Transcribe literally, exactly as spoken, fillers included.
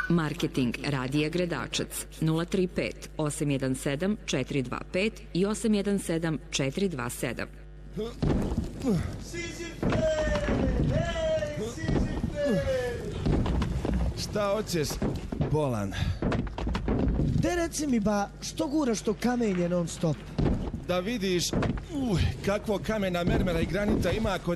Marketing Radija Gredačac nula tri pet osam jedan sedam četiri dva pet i osam jedan sedam četiri dva sedam. Sizife! Hej, Sizife! Šta hoćeš, bolan? De reci mi ba, što guraš to kamenje non stop? Da vidiš uh, kakvo kamena mermera i granita ima kod